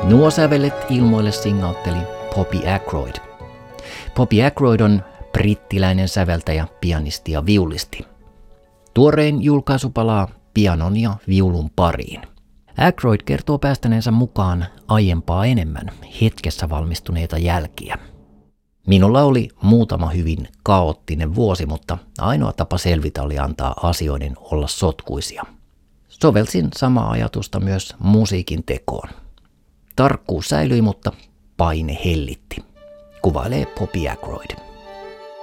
Nuo sävelet ilmoille singautteli Bobby Ackroyd. Bobby Ackroyd on brittiläinen säveltäjä, pianisti ja viulisti. Tuorein julkaisu palaa pianon ja viulun pariin. Ackroyd kertoo päästäneensä mukaan aiempaa enemmän hetkessä valmistuneita jälkiä. Minulla oli muutama hyvin kaoottinen vuosi, mutta ainoa tapa selvitä oli antaa asioiden olla sotkuisia. Sovelsin samaa ajatusta myös musiikin tekoon. Tarkkuus säilyi, mutta paine hellitti, kuvailee Bobby Ackroyd.